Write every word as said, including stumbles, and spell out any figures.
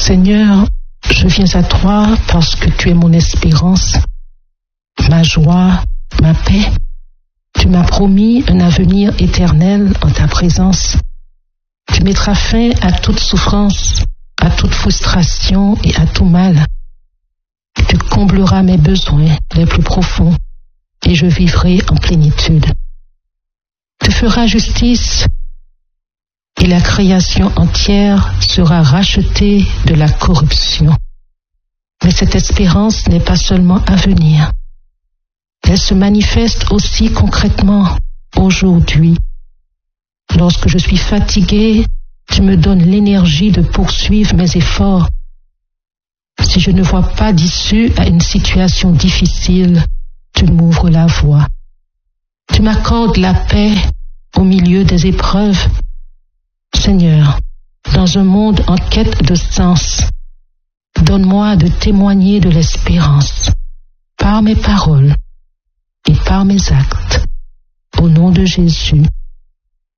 Seigneur, je viens à toi parce que tu es mon espérance, ma joie, ma paix. Tu m'as promis un avenir éternel en ta présence. Tu mettras fin à toute souffrance, à toute frustration et à tout mal. Tu combleras mes besoins les plus profonds et je vivrai en plénitude. Tu feras justice et la création entière sera rachetée de la corruption. Mais cette espérance n'est pas seulement à venir. Elle se manifeste aussi concrètement aujourd'hui. Lorsque je suis fatigué, tu me donnes l'énergie de poursuivre mes efforts. Si je ne vois pas d'issue à une situation difficile, tu m'ouvres la voie. Tu m'accordes la paix au milieu des épreuves. Seigneur, dans un monde en quête de sens, donne-moi de témoigner de l'espérance par mes paroles et par mes actes. Au nom de Jésus.